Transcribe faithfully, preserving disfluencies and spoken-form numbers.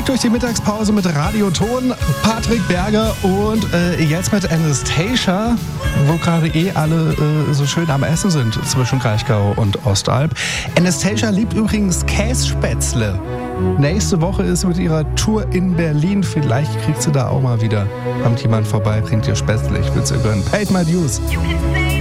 Schräg durch die Mittagspause mit Radioton, Patrick Berger und äh, jetzt mit Anastacia, wo gerade eh alle äh, so schön am Essen sind zwischen Kraichgau und Ostalb. Anastacia liebt übrigens Kässpätzle. Nächste Woche ist sie mit ihrer Tour in Berlin. Vielleicht kriegt sie da auch mal wieder. Kommt jemand vorbei, bringt ihr Spätzle. Ich würde es ihr gönnen. Paid my dues.